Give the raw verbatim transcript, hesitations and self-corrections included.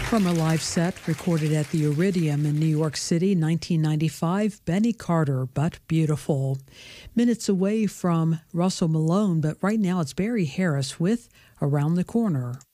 From a live set recorded at the Iridium in New York City, nineteen ninety-five, Benny Carter, But Beautiful. Minutes away from Russell Malone, but right now it's Barry Harris with Around the Corner.